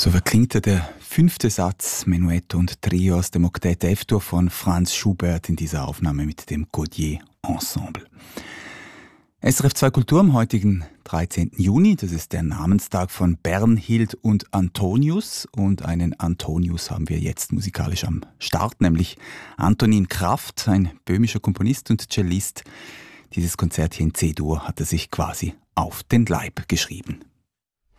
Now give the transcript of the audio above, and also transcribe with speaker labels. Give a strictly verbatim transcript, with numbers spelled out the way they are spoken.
Speaker 1: So verklingte der fünfte Satz, Menuett und Trio aus dem Oktett F-Dur von Franz Schubert in dieser Aufnahme mit dem Gaudier Ensemble. S R F zwei Kultur am heutigen dreizehnten Juni, das ist der Namenstag von Bernhild und Antonius, und einen Antonius haben wir jetzt musikalisch am Start, nämlich Antonin Kraft, ein böhmischer Komponist und Cellist. Dieses Konzert hier in C-Dur hat er sich quasi auf den Leib geschrieben.